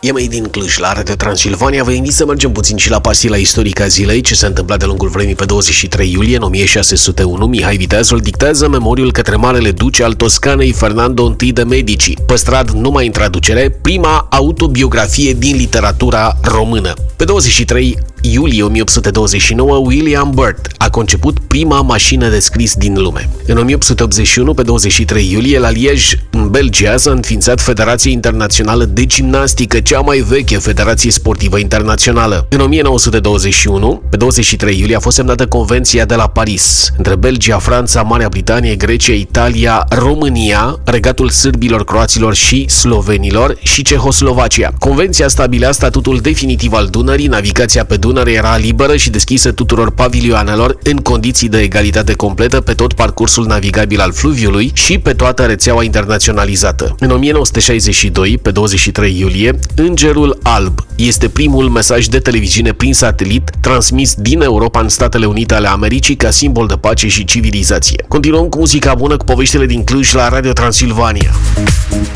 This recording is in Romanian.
E mai din Cluj, la Radio Transilvania. Vă invit să mergem puțin și la pastila istorică a zilei, ce s-a întâmplat de lungul vremii pe 23 iulie în 1601. Mihai Viteazul dictează memoriul către Marele Duce al Toscanei Fernando I de Medici, păstrat numai în traducere, prima autobiografie din literatura română. Pe 23 iulie 1829, William Burt a conceput prima mașină de scris din lume. În 1881, pe 23 iulie, la Liege, în Belgia, s-a înființat Federația Internațională de Gimnastică, cea mai veche federație sportivă internațională. În 1921, pe 23 iulie, a fost semnată Convenția de la Paris între Belgia, Franța, Marea Britanie, Grecia, Italia, România, Regatul Sârbilor, Croaților și Slovenilor și Cehoslovacia. Convenția stabilea statutul definitiv al Dunării, navigația pe Dunăre era liberă și deschisă tuturor pavilioanelor în condiții de egalitate completă pe tot parcursul navigabil al fluviului și pe toată rețeaua internaționalizată. În 1962, pe 23 iulie, Îngerul Alb este primul mesaj de televiziune prin satelit transmis din Europa în Statele Unite ale Americii ca simbol de pace și civilizație. Continuăm cu muzica bună, cu poveștile din Cluj la Radio Transilvania.